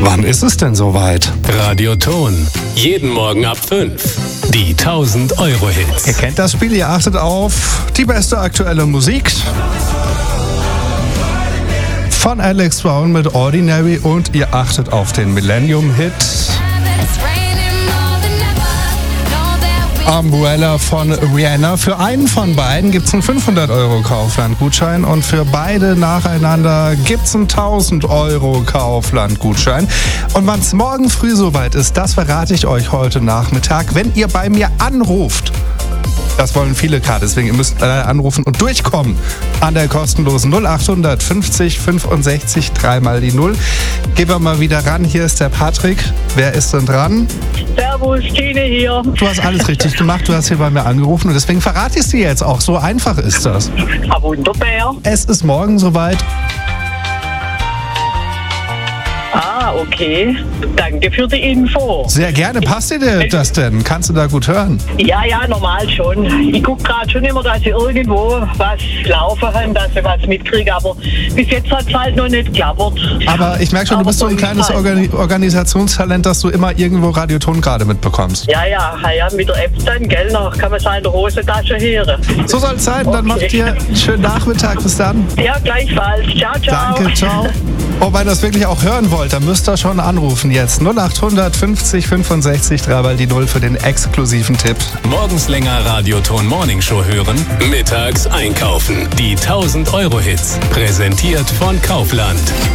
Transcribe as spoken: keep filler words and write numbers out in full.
Wann ist es denn soweit? Radioton. Jeden Morgen ab fünf. Die tausend Euro Hits. Ihr kennt das Spiel, ihr achtet auf die beste aktuelle Musik. Von Alex Brown mit Ordinary und ihr achtet auf den Millennium-Hit Umbrella von Rihanna. Für einen von beiden gibt es einen fünfhundert Euro Kaufland-Gutschein und für beide nacheinander gibt es einen tausend Euro Kaufland-Gutschein. Und wann es morgen früh soweit ist, das verrate ich euch heute Nachmittag, wenn ihr bei mir anruft. Das wollen viele gerade, deswegen ihr müsst äh, anrufen und durchkommen an der kostenlosen null acht fünfzig fünfundsechzig dreimal die null. Gehen wir mal wieder ran, hier ist der Patrick. Wer ist denn dran? Servus, Tine hier. Du hast alles richtig gemacht, du hast hier bei mir angerufen und deswegen verrate ich es dir jetzt auch. So einfach ist das. Ah, wunderbar. Es ist morgen soweit. Ah, okay. Danke für die Info. Sehr gerne. Passt dir das denn? Kannst du da gut hören? Ja, ja, normal schon. Ich gucke gerade schon immer, dass ich irgendwo was laufen habe, dass ich was mitkriege, aber bis jetzt hat es halt noch nicht geklappt. Aber ich merke schon, du bist so ein kleines Organi- Organisationstalent, dass du immer irgendwo Radioton gerade mitbekommst. Ja, ja, ja, mit der App dann, gell, noch kann man es in der Hosentasche hören. So soll es sein. Dann Okay. macht dir einen schönen Nachmittag. Bis dann. Ja, gleichfalls. Ciao, ciao. Danke, ciao. Und wenn ihr das wirklich auch hören wollt, dann müsst ihr schon anrufen jetzt. null acht fünfzig fünfundsechzig dreimal die null für den exklusiven Tipp. Morgens länger Radioton Morning Show hören. Mittags einkaufen. Die tausend Euro Hits. Präsentiert von Kaufland.